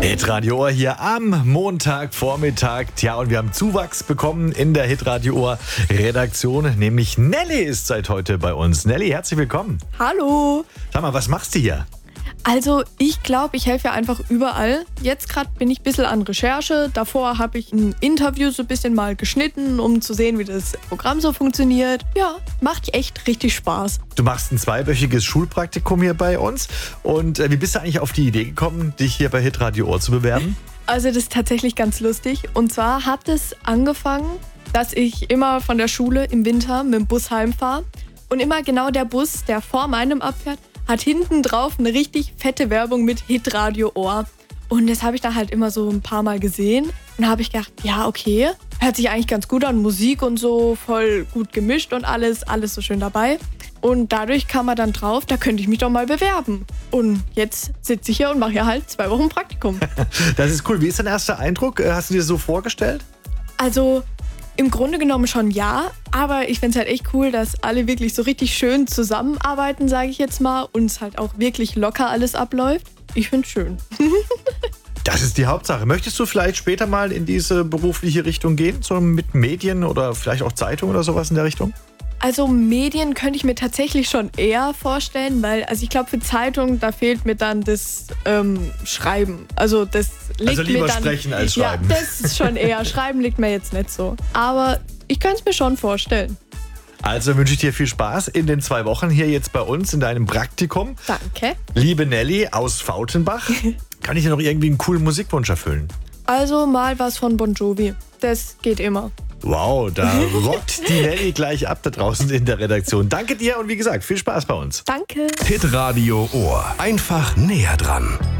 Hitradio Ohr hier am Montagvormittag. Tja, und wir haben Zuwachs bekommen in der Hitradio Ohr Redaktion, nämlich Nelly ist seit heute bei uns. Nelly, herzlich willkommen. Hallo. Sag mal, was machst du hier? Also ich glaube, ich helfe ja einfach überall. Jetzt gerade bin ich ein bisschen an Recherche. Davor habe ich ein Interview so ein bisschen mal geschnitten, um zu sehen, wie das Programm so funktioniert. Ja, macht echt richtig Spaß. Du machst ein zweiwöchiges Schulpraktikum hier bei uns. Und wie bist du eigentlich auf die Idee gekommen, dich hier bei Hitradio Ohr zu bewerben? Also das ist tatsächlich ganz lustig. Und zwar hat es angefangen, dass ich immer von der Schule im Winter mit dem Bus heimfahre. Und immer genau der Bus, der vor meinem abfährt, hat hinten drauf eine richtig fette Werbung mit Hitradio Ohr. Und das habe ich dann halt immer so ein paar Mal gesehen. Und da habe ich gedacht, ja, okay, hört sich eigentlich ganz gut an, Musik und so, voll gut gemischt und alles so schön dabei. Und dadurch kam er dann drauf, da könnte ich mich doch mal bewerben. Und jetzt sitze ich hier und mache hier halt 2 Wochen Praktikum. Das ist cool. Wie ist dein erster Eindruck? Hast du dir das so vorgestellt? Also im Grunde genommen schon ja, aber ich finde es halt echt cool, dass alle wirklich so richtig schön zusammenarbeiten, sage ich jetzt mal, und es halt auch wirklich locker alles abläuft. Ich finde es schön. Das ist die Hauptsache. Möchtest du vielleicht später mal in diese berufliche Richtung gehen, so mit Medien oder vielleicht auch Zeitung oder sowas in der Richtung? Also Medien könnte ich mir tatsächlich schon eher vorstellen, weil also ich glaube für Zeitung, da fehlt mir dann das Schreiben. Also das liegt also lieber mir dann, sprechen als schreiben. Ja, das ist schon eher. Schreiben liegt mir jetzt nicht so. Aber ich könnte es mir schon vorstellen. Also wünsche ich dir viel Spaß in den 2 Wochen hier jetzt bei uns in deinem Praktikum. Danke. Liebe Nelly aus Fautenbach, kann ich dir noch irgendwie einen coolen Musikwunsch erfüllen? Also mal was von Bon Jovi. Das geht immer. Wow, da rockt die Nelly gleich ab da draußen in der Redaktion. Danke dir und wie gesagt, viel Spaß bei uns. Danke. Hitradio Ohr. Einfach näher dran.